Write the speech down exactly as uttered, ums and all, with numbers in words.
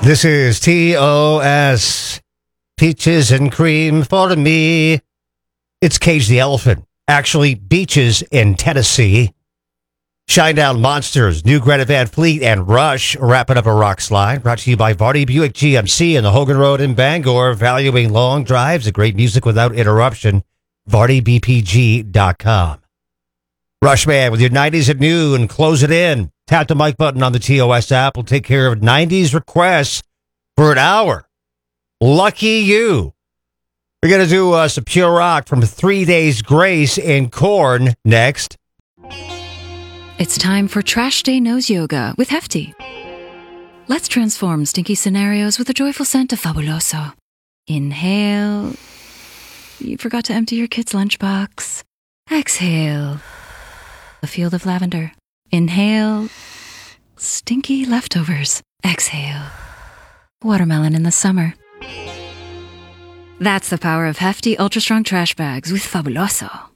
This is T O S. Peaches and cream for me. It's Cage the Elephant. Actually, beaches in Tennessee. Shinedown Monsters, New Greta Van Fleet, and Rush wrapping up a rock slide. Brought to you by Vardy Buick G M C and the Hogan Road in Bangor. Valuing long drives and great music without interruption. Vardy B P G dot com. Rushman with your nineties at noon. Close it in. Tap the mic button on the T O S app. We'll take care of nineties requests for an hour. Lucky you. We're going to do uh, some pure rock from Three Days Grace in Korn next. It's time for Trash Day Nose Yoga with Hefty. Let's transform stinky scenarios with a joyful scent of Fabuloso. Inhale. You forgot to empty your kid's lunchbox. Exhale. A field of lavender. Inhale. Stinky leftovers. Exhale. Watermelon in the summer. That's the power of Hefty Ultra Strong Trash Bags with Fabuloso.